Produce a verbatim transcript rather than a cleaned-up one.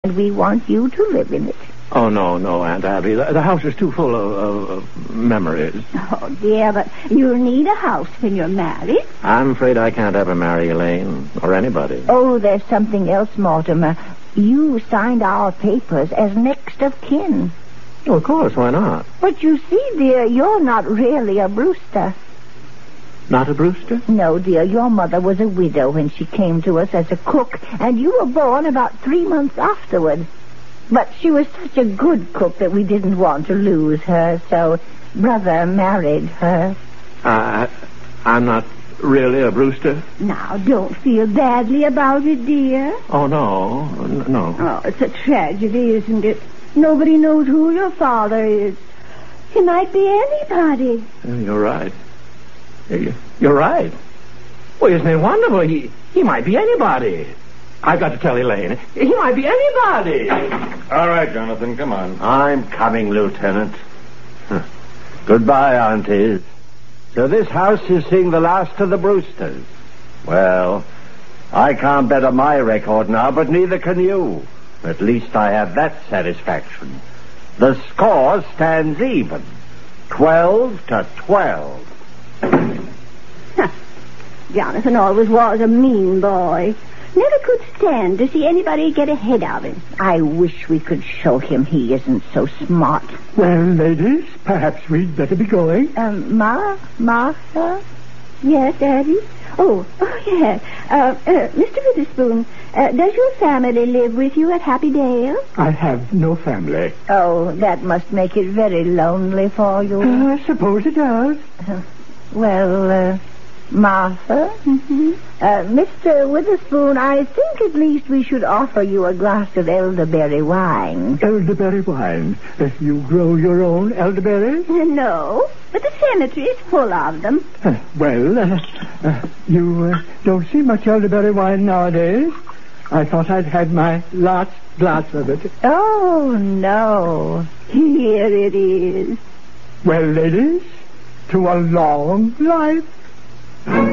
and we want you to live in it. Oh, no, no, Aunt Abby. The, the house is too full of, of, of memories. Oh, dear, but you'll need a house when you're married. I'm afraid I can't ever marry Elaine or anybody. Oh, there's something else, Mortimer. You signed our papers as next of kin. Oh, of course, why not? But you see, dear, you're not really a Brewster. Not a Brewster? No, dear, your mother was a widow when she came to us as a cook, and you were born about three months afterward. But she was such a good cook that we didn't want to lose her, so Brother married her. Uh, I'm not really a Brewster? Now, don't feel badly about it, dear. Oh, no, no. Oh, it's a tragedy, isn't it? Nobody knows who your father is. He might be anybody. You're right. You're right. Well, isn't it wonderful? He, he might be anybody. I've got to tell Elaine. He might be anybody. All right, Jonathan, come on. I'm coming, Lieutenant. Goodbye, aunties. So this house is seeing the last of the Brewsters. Well, I can't better my record now, but neither can you. At least I have that satisfaction. The score stands even. Twelve to twelve. Jonathan always was a mean boy. Never could stand to see anybody get ahead of him. I wish we could show him he isn't so smart. Well, ladies, perhaps we'd better be going. Um, Ma? Martha? Yes, Daddy? Oh, oh, yeah. Uh, uh, Mister Witherspoon, uh, does your family live with you at Happy Dale? I have no family. Oh, that must make it very lonely for you. Uh, I suppose it does. Uh, well, uh... Martha? Mm-hmm. Uh, Mister Witherspoon, I think at least we should offer you a glass of elderberry wine. Elderberry wine? Uh, you grow your own elderberries? No, but the cemetery is full of them. Uh, well, uh, uh, you uh, don't see much elderberry wine nowadays. I thought I'd had my last glass of it. Oh, no. Here it is. Well, ladies, to a long life.